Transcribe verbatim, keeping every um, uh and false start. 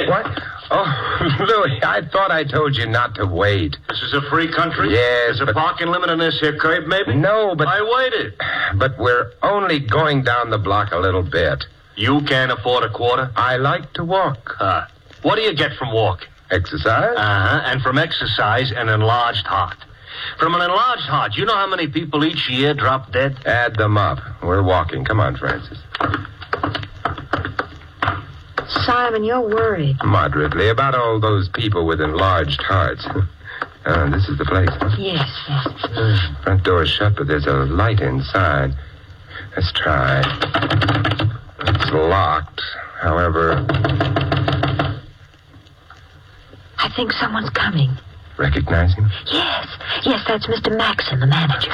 What? Oh, Louis, I thought I told you not to wait. This is a free country? Yes, There's a but... parking limit on this here curb, maybe? No, but... I waited. But we're only going down the block a little bit. You can't afford a quarter? I like to walk. Uh, what do you get from walking? Exercise? Uh-huh, and from exercise, an enlarged heart. From an enlarged heart, you know how many people each year drop dead? Add them up. We're walking. Come on, Francis. Simon, you're worried. Moderately about all those people with enlarged hearts. Uh, this is the place, huh? Yes, yes. Uh, front door's shut, but there's a light inside. Let's try. It's locked. However... I think someone's coming. Recognize him? Yes, yes, that's Mister Maxon, the manager.